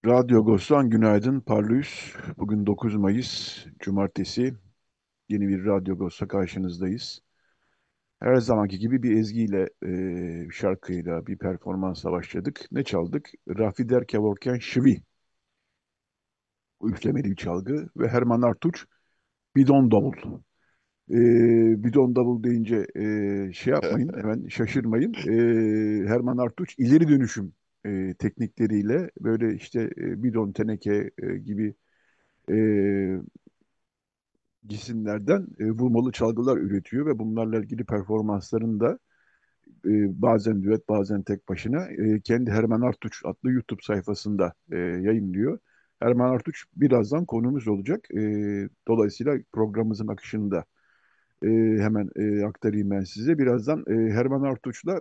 Radyo Agos'tan günaydın, parlıyız. Bugün 9 Mayıs, Cumartesi. Yeni bir Radyo Agos'ta karşınızdayız. Her zamanki gibi bir ezgiyle, bir şarkıyla, bir performansla başladık. Ne çaldık? Rafi Der Kevorkian Şivi, üflemeli bir çalgı ve Herman Artuç, Bidon Davul. Bidon Davul deyince şey yapmayın, hemen şaşırmayın. Herman Artuç ileri dönüşüm teknikleriyle böyle işte bidon, teneke gibi e, cisimlerden vurmalı çalgılar üretiyor ve bunlarla ilgili performanslarını da bazen düet bazen tek başına kendi Herman Artuç adlı YouTube sayfasında yayınlıyor. Herman Artuç birazdan konumuz olacak. Dolayısıyla programımızın akışında e, hemen aktarayım ben size. Birazdan Herman Artuç'la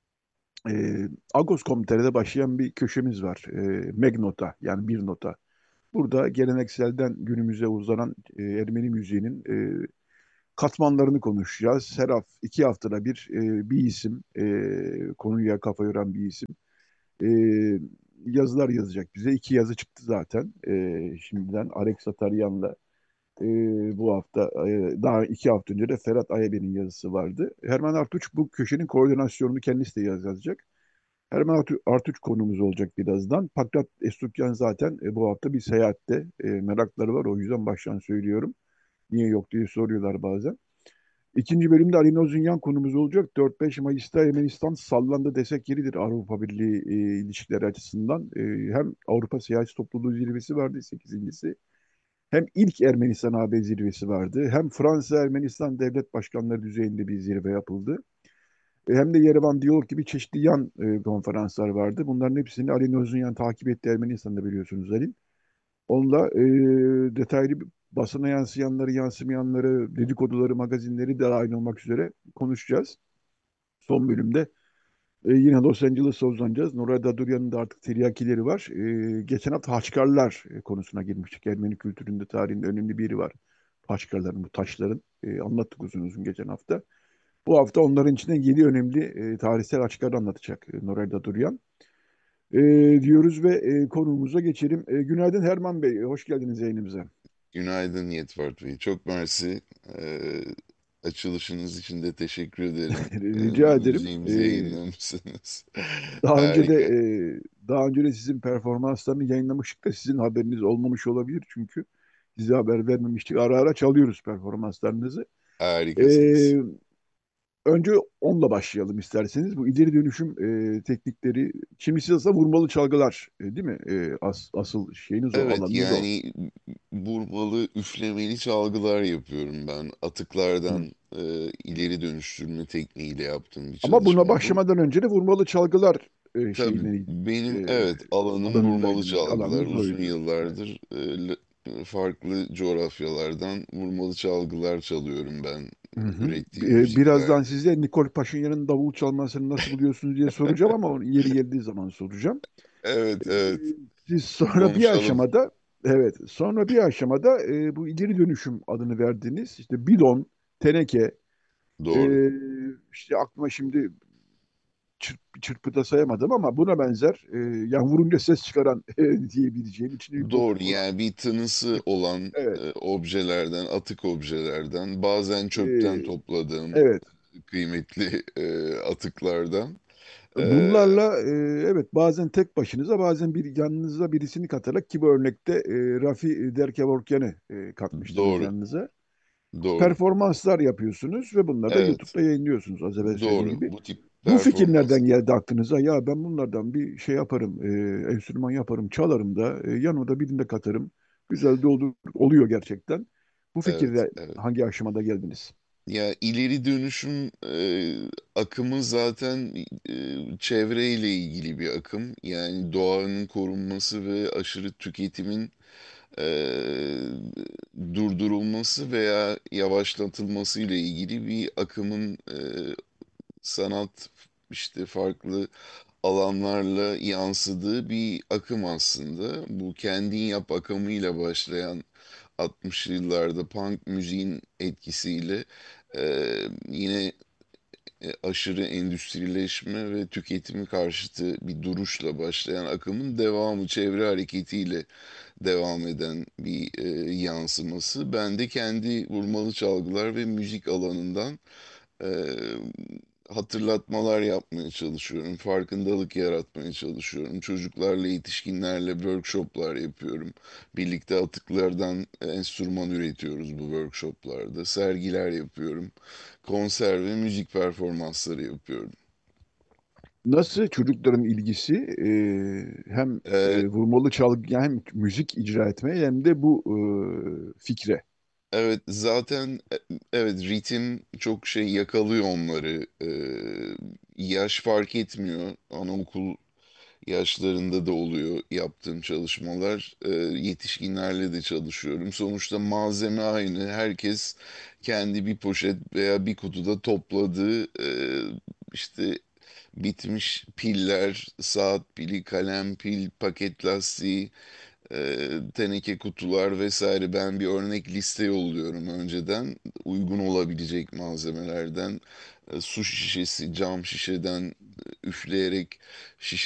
Agos.com.tr'de başlayan bir köşemiz var. Megnota yani bir nota. Burada gelenekselden günümüze uzanan Ermeni müziğinin katmanlarını konuşacağız. Her hafta, 2 haftada bir isim, konuya kafa yoran bir isim. E, Yazılar yazacak bize. 2 yazı çıktı zaten. Şimdiden Alex Ataryan'la e, bu hafta, daha 2 hafta önce de Ferhat Ayaber'in yazısı vardı. Herman Artuç bu köşenin koordinasyonunu kendisi de yazacak. Herman Artuç konumuz olacak birazdan. Pakrat Estukyan zaten bu hafta bir seyahatte. Merakları var, o yüzden baştan söylüyorum. Niye yok diye soruyorlar bazen. İkinci bölümde Ali Nozunyan konumuz olacak. 4-5 Mayıs'ta Ermenistan sallandı desek yeridir Avrupa Birliği ilişkileri açısından. Hem Avrupa Siyasi Topluluğu zirvesi vardı, sekizincisi. Hem ilk Ermenistan AB zirvesi vardı. Hem Fransa-Ermenistan devlet başkanları düzeyinde bir zirve yapıldı. Hem de Yerevan Diyalog gibi çeşitli yan konferanslar vardı. Bunların hepsini Ali Nozunyan takip etti, Ermenistan'da biliyorsunuz Ali. Onunla detaylı basına yansıyanları, yansımayanları, dedikoduları, magazinleri de dahil olmak üzere konuşacağız. Son bölümde yine Los Angeles'a uzanacağız. Nuray Daduryan'ın da artık tiryakileri var. Geçen hafta Haçkarlar konusuna girmiştik. Ermeni kültüründe, tarihinde önemli biri var. Haçkarların, bu taşların. Anlattık uzun uzun geçen hafta. Bu hafta onların içinde 7 önemli tarihsel Haçkar'ı anlatacak Nuray Daduryan. E, Diyoruz ve konuğumuza geçelim. Günaydın Herman Bey, hoş geldiniz yayınımıza. Günaydın Yetvart Bey. Çok mersi. Açılışınız için de teşekkür ederim. Rica ederim. Müziğimizi yayınlamışsınız. Daha önce de Harika. daha önce de sizin performanslarını yayınlamıştık da sizin haberiniz olmamış olabilir çünkü size haber vermemiştik. Ara ara çalıyoruz performanslarınızı. E, Harikasınız. Önce onunla başlayalım isterseniz. Bu ileri dönüşüm teknikleri, kimisi aslında vurmalı çalgılar, değil mi? Asıl şeyiniz o, Evet, alanınız o. yani vurmalı, üflemeli çalgılar yapıyorum ben. Hı. Atıklardan ileri dönüştürme tekniğiyle yaptığım bir Ama buna çalışma bu. başlamadan önce de vurmalı çalgılar Tabii şeyine benim, e, evet, alanım vurmalı alanındaydınız. çalgılar. Alanınız Uzun oydu. Evet. yıllardır farklı coğrafyalardan vurmalı çalgılar çalıyorum ben Hı hı. ürettiğim Birazdan müziklerde. size Nikol Paşinyan'ın davul çalmasını nasıl buluyorsunuz diye soracağım ama onu yeri geldiği zaman soracağım. Evet, Ee, evet, Siz sonra bir konuşalım. aşamada evet, sonra bir aşamada bu ileri dönüşüm adını verdiğiniz işte bidon, teneke, Doğru. e, işte aklıma şimdi çırpıda sayamadım ama buna benzer yani vurunca ses çıkaran diyebileceğim içini Doğru, boşluk olan. yani bir tınısı olan Evet. objelerden, atık objelerden, bazen çöpten e, topladığım evet. kıymetli atıklardan. E, Bunlarla evet, bazen tek başınıza bazen bir yanınıza birisini katarak, ki bu örnekte Rafi Derkevorkian'ı katmıştınız doğru, yanınıza. doğru. Performanslar yapıyorsunuz ve bunları da Evet, YouTube'da yayınlıyorsunuz az evvel söylediğim doğru. gibi. Bu tip Bu fikir nereden performanslar. geldi aklınıza? Ya ben bunlardan bir şey yaparım, enstrüman yaparım, çalarım da yanına da birini de katarım. Güzel de olur, oluyor gerçekten. Bu Evet, fikirle evet. hangi aşamada geldiniz? Ya ileri dönüşüm akımı zaten çevreyle ilgili bir akım. Yani doğanın korunması ve aşırı tüketimin e, durdurulması veya yavaşlatılması ile ilgili bir akımın sanat işte farklı alanlarla yansıdığı bir akım aslında. Bu kendin yap akımıyla başlayan 60'lı yıllarda punk müziğin etkisiyle yine aşırı endüstrileşme ve tüketimi karşıtı bir duruşla başlayan akımın devamı, çevre hareketiyle devam eden bir yansıması. Ben de kendi vurmalı çalgılar ve müzik alanından e, hatırlatmalar yapmaya çalışıyorum, farkındalık yaratmaya çalışıyorum. Çocuklarla, yetişkinlerle workshoplar yapıyorum. Birlikte atıklardan enstrüman üretiyoruz bu workshoplarda. Sergiler yapıyorum. Konser ve müzik performansları yapıyorum. Nasıl çocukların ilgisi hem E, vurmalı çalgı hem müzik icra etmeye hem de bu fikre. evet, zaten evet, ritim çok şey yakalıyor onları. Yaş fark etmiyor. Anaokul yaşlarında da oluyor yaptığım çalışmalar. Yetişkinlerle de çalışıyorum. Sonuçta malzeme aynı. Herkes kendi bir poşet veya bir kutuda topladığı işte bitmiş piller, saat pili, kalem pil, paket lastiği, teneke kutular vesaire. Ben bir örnek liste yolluyorum önceden. Uygun olabilecek malzemelerden su şişesi, cam şişeden üfleyerek şişe